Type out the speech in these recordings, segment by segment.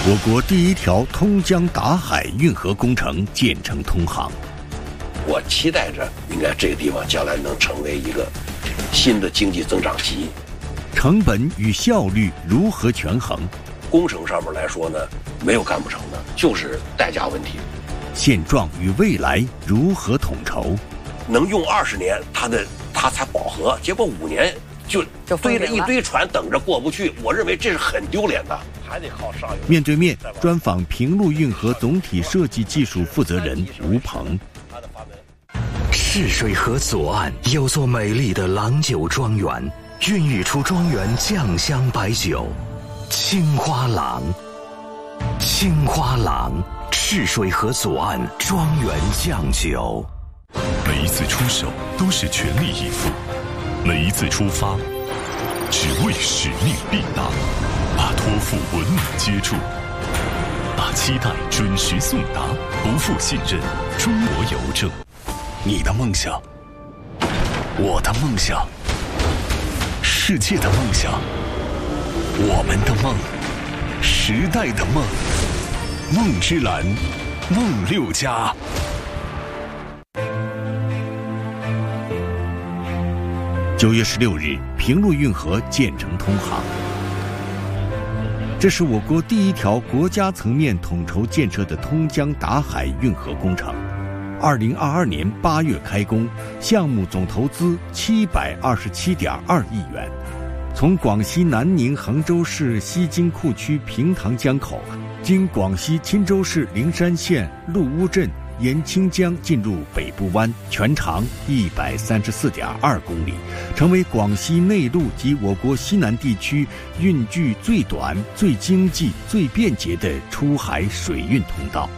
我国第一条通江达海运河工程建成通航。 我期待着，应该这个地方将来能成为一个新的经济增长极。 成本与效率如何权衡？ 工程上面来说呢，没有干不成的，就是代价问题。 现状与未来如何统筹？ 能用20年，它才饱和，结果5年就堆了一堆船等着过不去，我认为这是很丢脸的，还得靠上游。 面对面专访平陆运河总体设计技术负责人吴鹏。 泗水河左岸有座美丽的郎酒庄园，孕育出庄园酱香白酒青花郎。青花郎，泗水河左岸庄园酱酒。 每一次出手都是全力以赴，每一次出发只为使命必达，把托付稳稳接住，把期待准时送达，不负信任。中国邮政。你的梦想，我的梦想，世界的梦想，我们的梦，时代的梦。梦之蓝，梦6家。 9月16日，平陆运河建成通航。这是我国第一条国家层面统筹建设的通江达海运河工程。2022年8月开工，项目总投资727.2亿元。从广西南宁衡州市西津库区平塘江口，经广西钦州市灵山县陆乌镇沿清江进入北部湾，全长134.2公里，成为广西内陆及我国西南地区运距最短、最经济、最便捷的出海水运通道。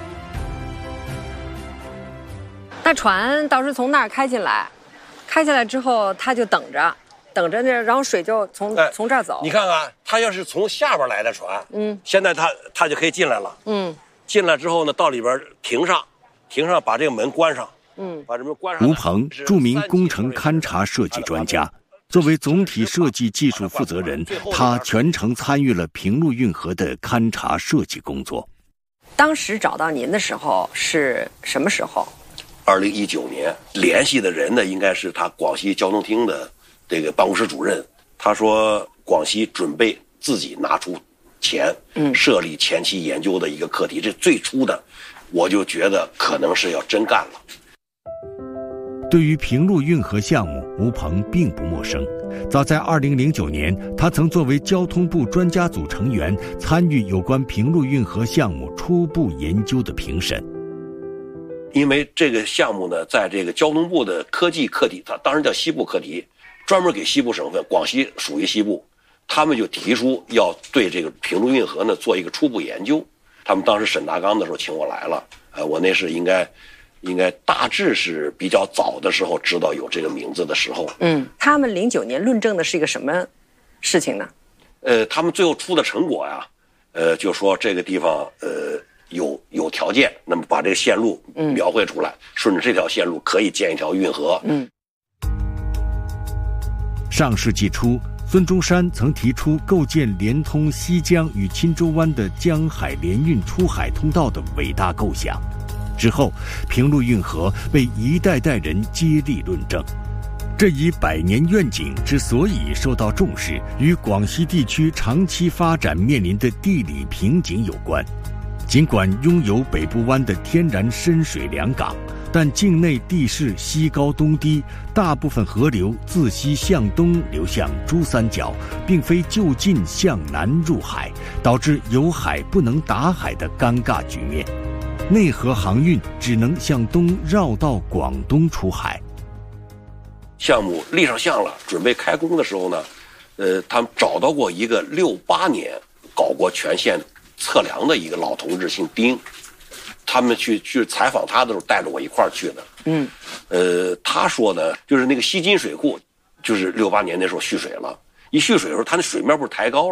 那船倒是从那儿开进来之后，他就等着那，然后水就从这儿走。 你看看，他要是从下边来的船，现在他就可以进来了，进来之后呢，到里边停上，把这个门关上，把这门关上。 吴鹏，著名工程勘察设计专家，作为总体设计技术负责人，他全程参与了平陆运河的勘察设计工作。 当时找到您的时候是什么时候 ？2019年，联系的人呢，应该是他广西交通厅的这个办公室主任。他说，广西准备自己拿出钱，设立前期研究的一个课题。这最初的，我就觉得可能是要真干了。 对于平陆运河项目，吴鹏并不陌生。早在2009年，他曾作为交通部专家组成员，参与有关平陆运河项目初步研究的评审。 因为这个项目呢，在这个交通部的科技课题，它当时叫西部课题，专门给西部省份，广西属于西部，他们就提出要对这个平陆运河呢做一个初步研究。他们当时审大纲的时候请我来了，我那是应该大致是比较早的时候知道有这个名字的时候。 他们09年论证的是一个什么事情呢？ 他们最后出的成果呀，就说这个地方有条件，那么把这个线路描绘出来，顺着这条线路可以建一条运河。 上世纪初，孙中山曾提出构建连通西江与钦州湾的江海联运出海通道的伟大构想。之后，平陆运河被一代代人接力论证。这一100年愿景之所以受到重视，与广西地区长期发展面临的地理瓶颈有关。尽管拥有北部湾的天然深水良港，但境内地势西高东低，大部分河流自西向东流向珠三角，并非就近向南入海，导致有海不能打海的尴尬局面。内河航运只能向东绕到广东出海。 项目立上项了，准备开工的时候呢，他们找到过一个68年搞过全线测量的一个老同志，姓丁。他们去采访他的时候，带着我一块儿去的。他说呢，就是那个西津水库，就是68年那时候蓄水了，一蓄水的时候，它那水面不是抬高了。